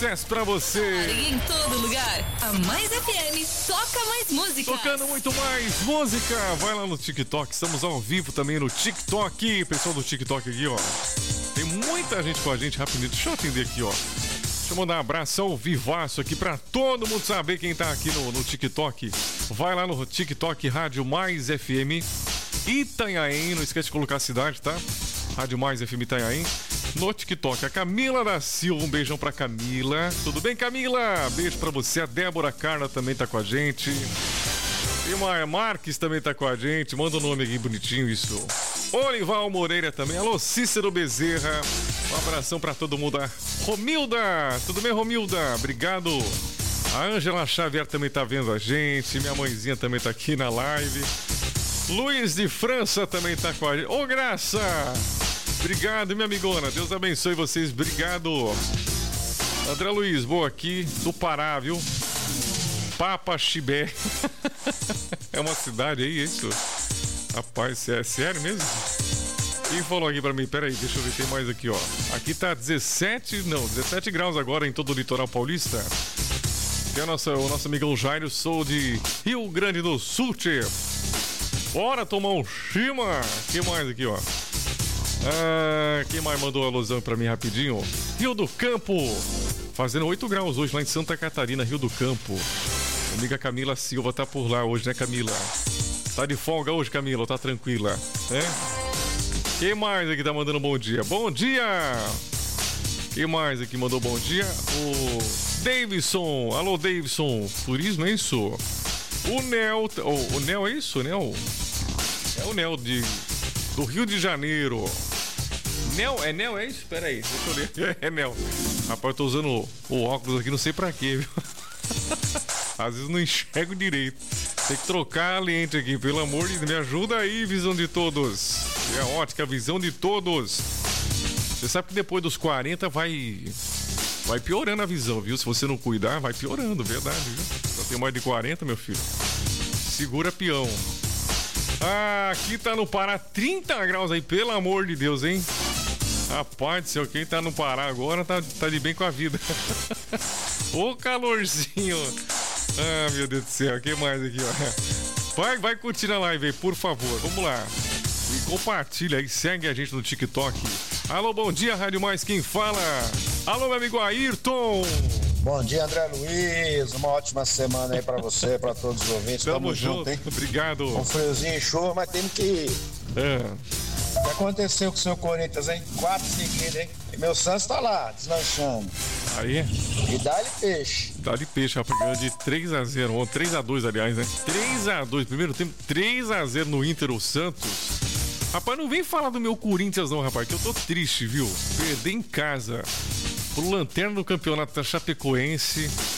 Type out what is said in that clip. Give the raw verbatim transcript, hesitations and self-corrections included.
sucesso pra você. E em todo lugar, a Mais F M toca mais música. Tocando muito mais música. Vai lá no TikTok, estamos ao vivo também no TikTok. Pessoal do TikTok aqui, ó. Tem muita gente com a gente, rapidinho. Deixa eu atender aqui, ó. Deixa eu mandar um abraço ao vivaço aqui pra todo mundo saber quem tá aqui no, no TikTok. Vai lá no TikTok Rádio Mais F M Itanhaém. Não esquece de colocar a cidade, tá? Rádio Mais F M Itanhaém. No TikTok, a Camila da Silva, um beijão pra Camila. Tudo bem, Camila? Beijo pra você. A Débora Carla também tá com a gente. E o Maia Marques também tá com a gente. Manda o um nome aqui bonitinho, isso. Olival Moreira também. Alô, Cícero Bezerra. Um abração pra todo mundo. A Romilda, tudo bem, Romilda? Obrigado. A Ângela Xavier também tá vendo a gente. Minha mãezinha também tá aqui na live. Luiz de França também tá com a gente. Ô, Graça! Obrigado, minha amigona. Deus abençoe vocês. Obrigado. André Luiz, boa aqui do Pará, viu? Papa Chibé. É uma cidade aí, isso? Rapaz, é sério mesmo? Quem falou aqui pra mim? Pera aí, deixa eu ver, tem mais aqui, ó. Aqui tá dezessete, não, dezessete graus agora em todo o litoral paulista. Tem o nosso, o nosso amigão Jairo, sou de Rio Grande do Sul, tchê. Bora tomar um chima. Que mais aqui, ó? Ah, quem mais mandou a alusão pra mim rapidinho? Rio do Campo, fazendo oito graus hoje lá em Santa Catarina, Rio do Campo. A amiga Camila Silva tá por lá hoje, né, Camila? Tá de folga hoje, Camila, tá tranquila, né? Quem mais aqui tá mandando bom dia? Bom dia! Quem mais aqui mandou bom dia? O Davidson, alô Davidson, turismo é isso? O Nel, oh, o Nel é isso, Nel? É o Nel de, do Rio de Janeiro. Nel, é Nel, é isso? Pera aí, deixa eu ler. É Nel. Rapaz, eu tô usando o, o óculos aqui, não sei pra quê, viu? Às vezes não enxergo direito. Tem que trocar a lente aqui, pelo amor de Deus. Me ajuda aí, visão de todos. É ótica, visão de todos. Você sabe que depois dos quarenta vai... Vai piorando a visão, viu? Se você não cuidar, vai piorando, verdade, viu? Já tem mais de quarenta, meu filho. Segura peão. Ah, aqui tá no Pará, trinta graus aí, pelo amor de Deus, hein? Rapaz do céu, quem tá no Pará agora tá, tá de bem com a vida. Ô calorzinho. Ah, meu Deus do céu, o que mais aqui, ó? Vai, vai curtindo a live aí, por favor, vamos lá. E compartilha aí, segue a gente no TikTok. Alô, bom dia, Rádio Mais, quem fala? Alô, meu amigo Ayrton. Bom dia, André Luiz. Uma ótima semana aí pra você, pra todos os ouvintes. Tamo, Tamo junto, junto, hein? Obrigado. Um friozinho e chuva, mas temos que ir. É. O que aconteceu com o seu Corinthians, hein? Quatro seguidas, hein? E meu Santos tá lá, deslanchando. Aí. E dá-lhe peixe. Dá-lhe peixe, rapaz, ganhou de três a zero, ou três a dois, aliás, né? três a dois, primeiro tempo, três a zero no Inter, o Santos. Rapaz, não vem falar do meu Corinthians não, rapaz, que eu tô triste, viu? Perder em casa pro lanterna do campeonato da Chapecoense.